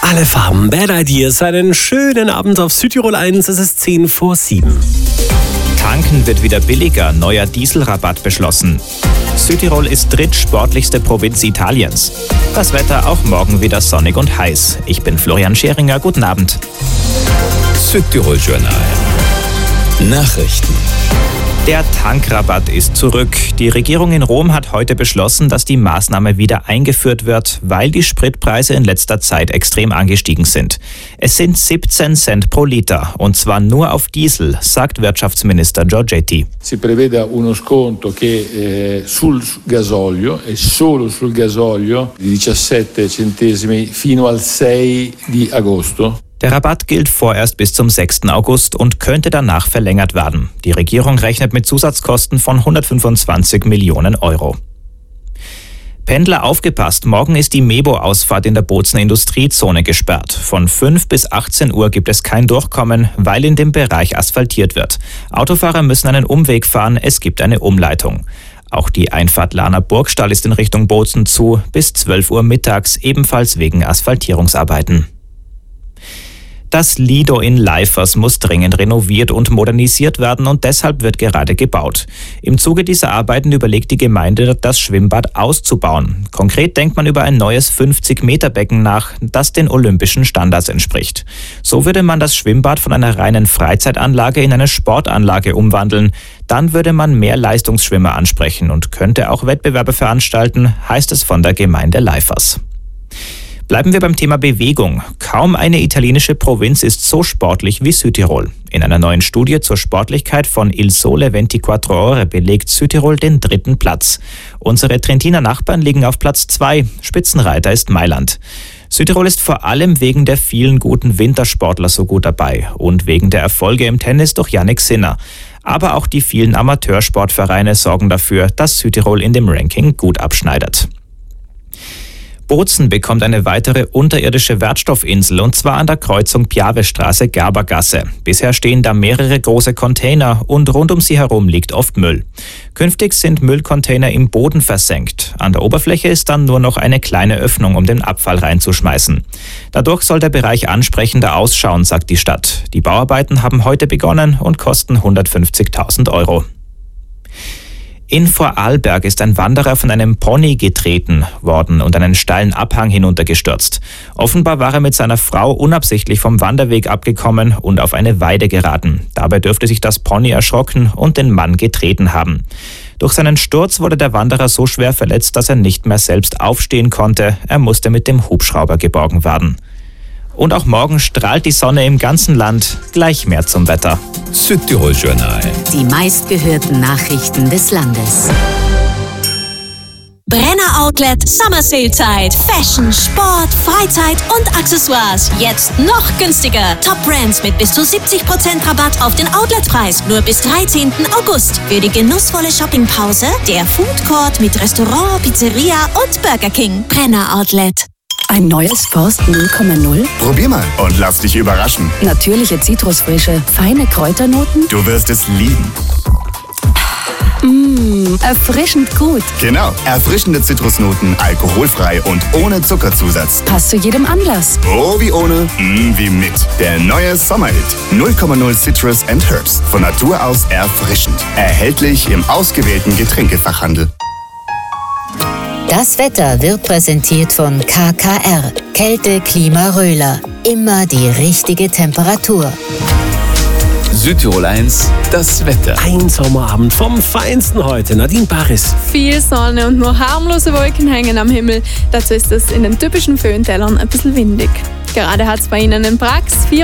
Alle Farben, Bad Ideas, einen schönen Abend auf Südtirol 1, es ist 7:10. Tanken wird wieder billiger, neuer Dieselrabatt beschlossen. Südtirol ist drittsportlichste Provinz Italiens. Das Wetter auch morgen wieder sonnig und heiß. Ich bin Florian Scheringer, guten Abend. Südtirol Journal. Nachrichten. Der Tankrabatt ist zurück. Die Regierung in Rom hat heute beschlossen, dass die Maßnahme wieder eingeführt wird, weil die Spritpreise in letzter Zeit extrem angestiegen sind. Es sind 17 Cent pro Liter und zwar nur auf Diesel, sagt Wirtschaftsminister Giorgetti. Si prevede uno sconto che sul gasolio e solo sul gasolio di 17 centesimi fino al 6 di agosto. Der Rabatt gilt vorerst bis zum 6. August und könnte danach verlängert werden. Die Regierung rechnet mit Zusatzkosten von 125 Millionen Euro. Pendler aufgepasst, morgen ist die Mebo-Ausfahrt in der Bozener Industriezone gesperrt. Von 5 bis 18 Uhr gibt es kein Durchkommen, weil in dem Bereich asphaltiert wird. Autofahrer müssen einen Umweg fahren, es gibt eine Umleitung. Auch die Einfahrt Lahner Burgstall ist in Richtung Bozen zu, bis 12 Uhr mittags, ebenfalls wegen Asphaltierungsarbeiten. Das Lido in Leifers muss dringend renoviert und modernisiert werden und deshalb wird gerade gebaut. Im Zuge dieser Arbeiten überlegt die Gemeinde, das Schwimmbad auszubauen. Konkret denkt man über ein neues 50-Meter-Becken nach, das den olympischen Standards entspricht. So würde man das Schwimmbad von einer reinen Freizeitanlage in eine Sportanlage umwandeln. Dann würde man mehr Leistungsschwimmer ansprechen und könnte auch Wettbewerbe veranstalten, heißt es von der Gemeinde Leifers. Bleiben wir beim Thema Bewegung. Kaum eine italienische Provinz ist so sportlich wie Südtirol. In einer neuen Studie zur Sportlichkeit von Il Sole 24 Ore belegt Südtirol den 3. Platz. Unsere Trentiner Nachbarn liegen auf Platz 2. Spitzenreiter ist Mailand. Südtirol ist vor allem wegen der vielen guten Wintersportler so gut dabei und wegen der Erfolge im Tennis durch Jannik Sinner. Aber auch die vielen Amateursportvereine sorgen dafür, dass Südtirol in dem Ranking gut abschneidet. Bozen bekommt eine weitere unterirdische Wertstoffinsel und zwar an der Kreuzung Piavestraße-Gerbergasse. Bisher stehen da mehrere große Container und rund um sie herum liegt oft Müll. Künftig sind Müllcontainer im Boden versenkt. An der Oberfläche ist dann nur noch eine kleine Öffnung, um den Abfall reinzuschmeißen. Dadurch soll der Bereich ansprechender ausschauen, sagt die Stadt. Die Bauarbeiten haben heute begonnen und kosten 150.000 Euro. In Vorarlberg ist ein Wanderer von einem Pony getreten worden und einen steilen Abhang hinuntergestürzt. Offenbar war er mit seiner Frau unabsichtlich vom Wanderweg abgekommen und auf eine Weide geraten. Dabei dürfte sich das Pony erschrocken und den Mann getreten haben. Durch seinen Sturz wurde der Wanderer so schwer verletzt, dass er nicht mehr selbst aufstehen konnte. Er musste mit dem Hubschrauber geborgen werden. Und auch morgen strahlt die Sonne im ganzen Land. Gleich mehr zum Wetter. Südtirol Journal. Die meistgehörten Nachrichten des Landes. Brenner Outlet Summer Sale Zeit. Fashion, Sport, Freizeit und Accessoires. Jetzt noch günstiger. Top Brands mit bis zu 70% Rabatt auf den Outletpreis. Nur bis 13. August. Für die genussvolle Shoppingpause der Food Court mit Restaurant, Pizzeria und Burger King. Brenner Outlet. Ein neues Forst 0,0? Probier mal und lass dich überraschen. Natürliche Zitrusfrische, feine Kräuternoten? Du wirst es lieben. Erfrischend gut. Genau, erfrischende Zitrusnoten, alkoholfrei und ohne Zuckerzusatz. Passt zu jedem Anlass. Oh wie ohne, wie mit. Der neue Sommerhit 0,0 Citrus and Herbs. Von Natur aus erfrischend. Erhältlich im ausgewählten Getränkefachhandel. Das Wetter wird präsentiert von KKR. Kälte, Klima, Röhler. Immer die richtige Temperatur. Südtirol 1, das Wetter. Ein Sommerabend vom Feinsten heute. Nadine Paris. Viel Sonne und nur harmlose Wolken hängen am Himmel. Dazu ist es in den typischen Föhntälern ein bisschen windig. Gerade hat es bei Ihnen in Brax